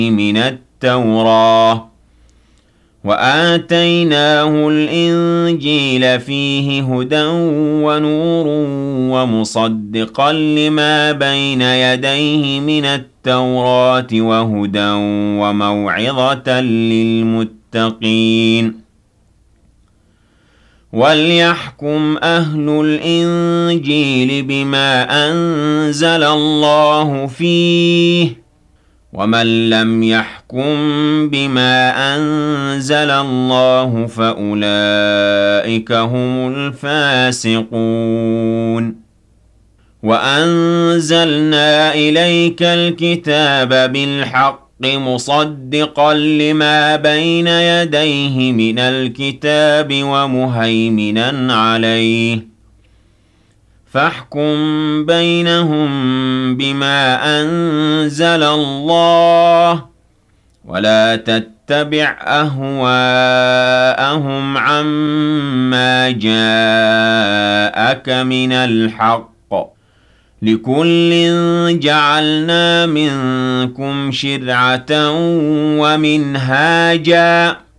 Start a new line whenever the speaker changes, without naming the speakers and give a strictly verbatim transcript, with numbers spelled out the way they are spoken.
من التوراة وآتيناه الإنجيل فيه هدى ونور ومصدقا لما بين يديه من التوراة وهدى وموعظة للمتقين وليحكم أهل الإنجيل بما أنزل الله فيه ومن لم يحكم بما أنزل الله فأولئك هم الفاسقون وأنزلنا إليك الكتاب بالحق مصدقا لما بين يديه من الكتاب ومهيمنا عليه فاحكم بينهم بما أنزل الله ولا تتبع أهواءهم عما جاءك من الحق لكل جعلنا منكم شرعة ومنهاجا